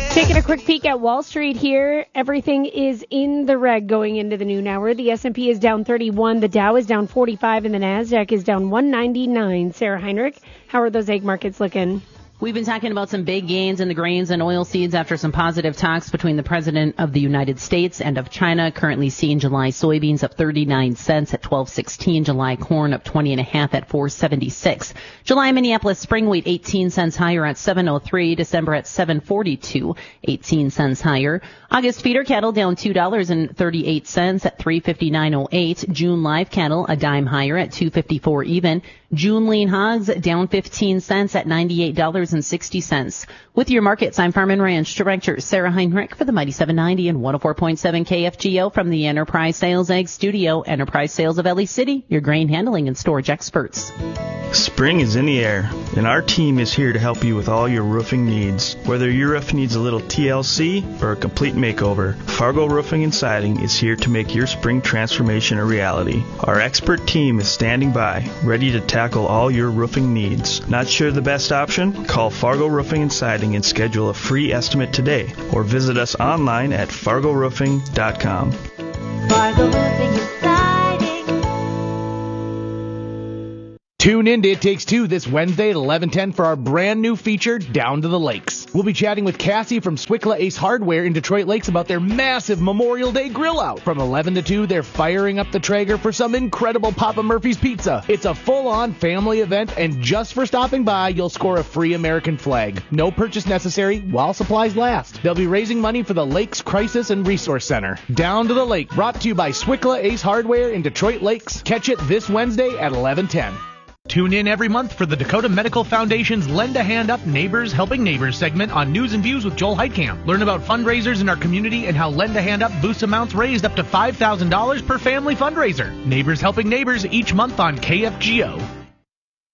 Taking a quick peek at Wall Street here. Everything is in the red going into the noon hour. The S&P is down 31, the Dow is down 45, and the NASDAQ is down 199. Sarah Heinrich, how are those egg markets looking? We've been talking about some big gains in the grains and oil seeds after some positive talks between the President of the United States and of China. Currently seeing July soybeans up 39 cents at $12.16. July corn up 20.5 at $4.76. July Minneapolis spring wheat 18 cents higher at $7.03. December at $7.42, 18 cents higher. August feeder cattle down $2.38 at $3.59.08. June live cattle a dime higher at $2.54 even. June lean hogs down 15 cents at $98.60. With your markets, I'm Farm and Ranch Director Sarah Heinrich for the Mighty 790 and 104.7 KFGO from the Enterprise Sales Egg Studio. Enterprise Sales of LA City, your grain handling and storage experts. Spring is in the air, and our team is here to help you with all your roofing needs. Whether your roof needs a little TLC or a complete makeover, Fargo Roofing and Siding is here to make your spring transformation a reality. Our expert team is standing by, ready to tackle all your roofing needs. Not sure the best option? Call Fargo Roofing and Siding and schedule a free estimate today, or visit us online at fargoroofing.com. Fargo Roofing and Siding. Tune in to It Takes Two this Wednesday at 11:10 for our brand new feature, Down to the Lakes. We'll be chatting with Cassie from Swickla Ace Hardware in Detroit Lakes about their massive Memorial Day grill out. From 11 to 2, they're firing up the Traeger for some incredible Papa Murphy's pizza. It's a full-on family event, and just for stopping by, you'll score a free American flag. No purchase necessary while supplies last. They'll be raising money for the Lakes Crisis and Resource Center. Down to the Lake, brought to you by Swickla Ace Hardware in Detroit Lakes. Catch it this Wednesday at 11:10. Tune in every month for the Dakota Medical Foundation's Lend a Hand Up Neighbors Helping Neighbors segment on News and Views with Joel Heitkamp. Learn about fundraisers in our community and how Lend a Hand Up boosts amounts raised up to $5,000 per family fundraiser. Neighbors Helping Neighbors each month on KFGO.